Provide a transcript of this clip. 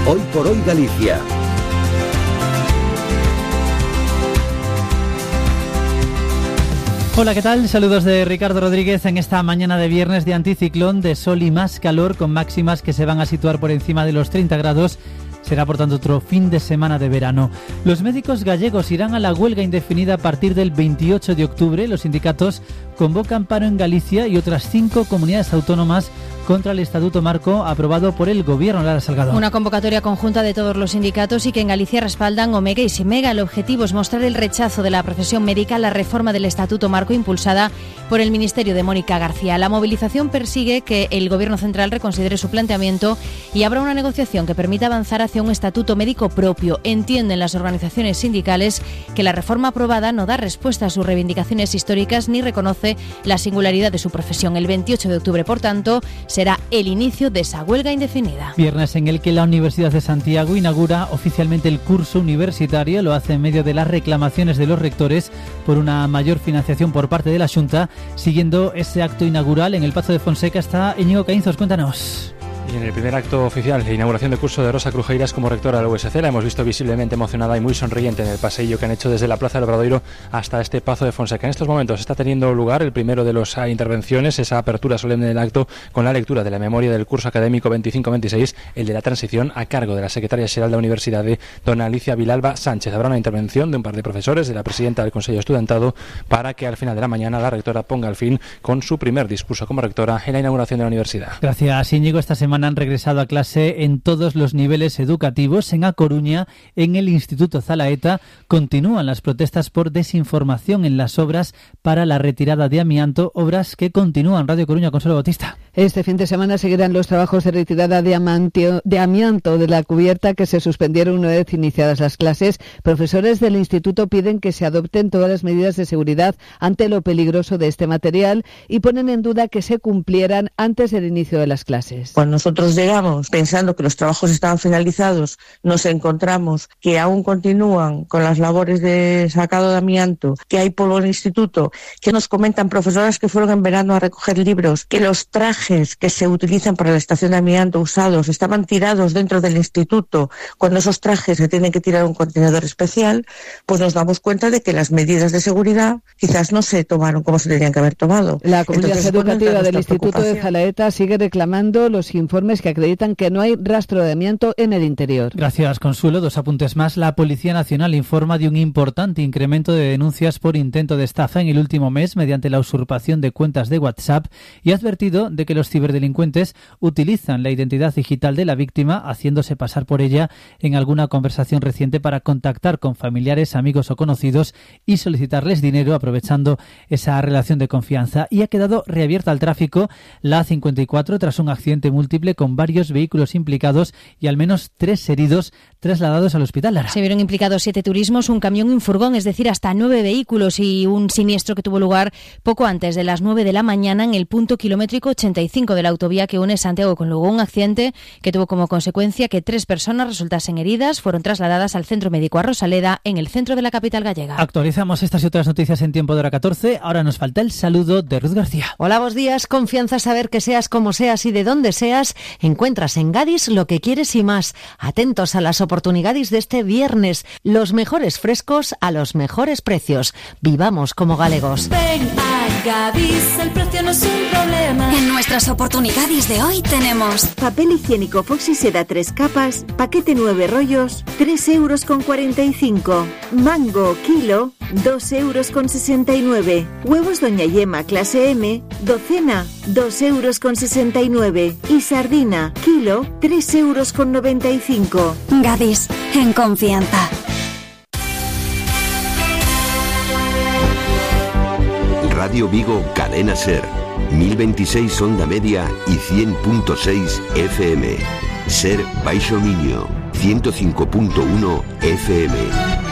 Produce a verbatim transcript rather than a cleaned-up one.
Hoy por Hoy Galicia. Hola, ¿qué tal? Saludos de Ricardo Rodríguez en esta mañana de viernes de anticiclón, de sol y más calor, con máximas que se van a situar por encima de los treinta grados. Será, por tanto, otro fin de semana de verano. Los médicos gallegos irán a la huelga indefinida a partir del veintiocho de octubre. Los sindicatos convocan paro en Galicia y otras cinco comunidades autónomas contra el Estatuto Marco aprobado por el Gobierno. Lara Salgado. Una convocatoria conjunta de todos los sindicatos y que en Galicia respaldan Omega y Simega. El objetivo es mostrar el rechazo de la profesión médica a la reforma del Estatuto Marco impulsada por el Ministerio de Mónica García. La movilización persigue que el Gobierno central reconsidere su planteamiento y abra una negociación que permita avanzar hacia un estatuto médico propio. Entienden las organizaciones sindicales que la reforma aprobada no da respuesta a sus reivindicaciones históricas ni reconoce la singularidad de su profesión. El veintiocho de octubre, por tanto, será el inicio de esa huelga indefinida. Viernes en el que la Universidad de Santiago inaugura oficialmente el curso universitario. Lo hace en medio de las reclamaciones de los rectores por una mayor financiación por parte de la Xunta. Siguiendo ese acto inaugural en el Pazo de Fonseca está Íñigo Caínzos. Cuéntanos. Y en el primer acto oficial de inauguración del curso de Rosa Crujeiras como rectora de la U S C, la hemos visto visiblemente emocionada y muy sonriente en el paseillo que han hecho desde la Plaza del Obradoiro hasta este Pazo de Fonseca. En estos momentos está teniendo lugar el primero de las intervenciones, esa apertura solemne del acto con la lectura de la memoria del curso académico veinticinco veintiséis, el de la transición, a cargo de la secretaria xeral de la Universidad, dona Alicia Vilalba Sánchez. Habrá una intervención de un par de profesores, de la presidenta del Consejo Estudantado, para que al final de la mañana la rectora ponga el fin con su primer discurso como rectora en la inauguración de la universidad. Gracias, Íñigo. Esta semana han regresado a clase en todos los niveles educativos. En A Coruña, en el Instituto Zalaeta, continúan las protestas por desinformación en las obras para la retirada de amianto, obras que continúan. Radio Coruña, Consuelo Bautista. Este fin de semana seguirán los trabajos de retirada de, amantio, de amianto de la cubierta que se suspendieron una vez iniciadas las clases. Profesores del instituto piden que se adopten todas las medidas de seguridad ante lo peligroso de este material y ponen en duda que se cumplieran antes del inicio de las clases. Cuando nosotros llegamos pensando que los trabajos estaban finalizados, nos encontramos que aún continúan con las labores de sacado de amianto, que hay polvo en el instituto, que nos comentan profesoras que fueron en verano a recoger libros, que los trajes que se utilizan para la estación de amianto usados estaban tirados dentro del instituto, cuando esos trajes se tienen que tirar a un contenedor especial, pues nos damos cuenta de que las medidas de seguridad quizás no se tomaron como se tenían que haber tomado. La comunidad Entonces, educativa bueno, del Instituto de Zalaeta sigue reclamando los informes que acreditan que no hay rastro de amianto en el interior. Gracias, Consuelo. Dos apuntes más. La Policía Nacional informa de un importante incremento de denuncias por intento de estafa en el último mes mediante la usurpación de cuentas de WhatsApp y ha advertido de que los ciberdelincuentes utilizan la identidad digital de la víctima haciéndose pasar por ella en alguna conversación reciente para contactar con familiares, amigos o conocidos y solicitarles dinero aprovechando esa relación de confianza. Y ha quedado reabierta al tráfico la A cincuenta y cuatro tras un accidente múltiple con varios vehículos implicados y al menos tres heridos trasladados al hospital. Lara. Se vieron implicados siete turismos, un camión y un furgón, es decir, hasta nueve vehículos, y un siniestro que tuvo lugar poco antes de las nueve de la mañana en el punto kilométrico ochenta y cinco de la autovía que une Santiago con Lugo. Un accidente que tuvo como consecuencia que tres personas resultasen heridas, fueron trasladadas al centro médico a Rosaleda, en el centro de la capital gallega. Actualizamos estas y otras noticias en tiempo de hora catorce. Ahora nos falta el saludo de Ruth García. Hola, buenos días. Confianza, saber que seas como seas y de dónde seas, encuentras en Gadis lo que quieres y más. Atentos a las oportunidades de este viernes. Los mejores frescos a los mejores precios. Vivamos como galegos. Ven a Gadis, el precio no es un problema. En nuestras oportunidades de hoy tenemos papel higiénico Foxy Seda tres capas, paquete nueve rollos, tres euros con cuarenta y cinco. Mango kilo, dos euros con sesenta y nueve. Huevos Doña Yema clase M, docena, dos euros con sesenta y nueve. Y sardina kilo, tres euros con noventa y cinco. Gadis, en confianza. Radio Vigo, Cadena Ser, mil veintiséis onda media y cien punto seis F M. Ser Baixo Miño, ciento cinco punto uno F M.